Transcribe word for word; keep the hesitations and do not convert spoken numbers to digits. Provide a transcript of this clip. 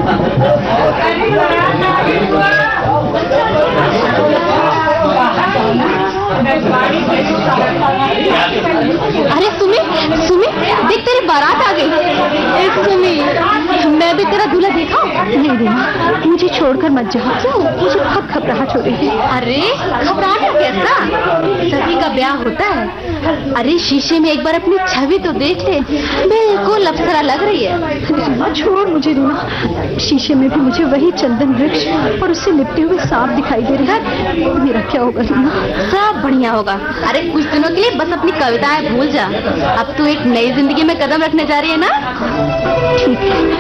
अरे सुमी, सुमी, देख तेरी बारात आ गई। सुमी, मैं भी तेरा दूल्हा देखा। नहीं नहीं, मुझे छोड़कर मत जाओ। क्यों? मुझे बहुत घबराहट हो रही है। अरे घबराहट कैसा? सभी का ब्याह होता है। अरे शीशे में एक बार अपनी छवि तो देख ले, बिल्कुल अप्सरा लग रही है। छोड़ मुझे रूना, शीशे में भी मुझे वही चंदन वृक्ष और उससे लिपटे हुए सांप दिखाई दे रहे हैं। मेरा क्या होगा रूना? सब बढ़िया होगा। अरे कुछ दिनों के लिए बस अपनी कविताएं भूल जा। अब तू एक नई जिंदगी में कदम रखने जा रही है ना। ठीक है।